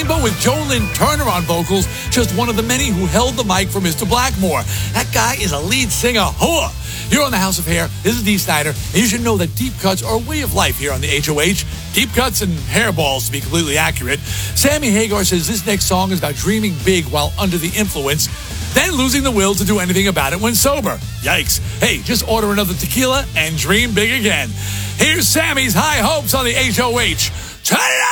Rainbow with Jolyn Turner on vocals, just one of the many who held the mic for Mr. Blackmore. That guy is a lead singer. Whore! Here on the House of Hair, this is Dee Snider, and you should know that deep cuts are a way of life here on the HOH. Deep cuts and hairballs, to be completely accurate. Sammy Hagar says this next song is about dreaming big while under the influence, then losing the will to do anything about it when sober. Yikes. Hey, just order another tequila and dream big again. Here's Sammy's High Hopes on the HOH. Turn it up!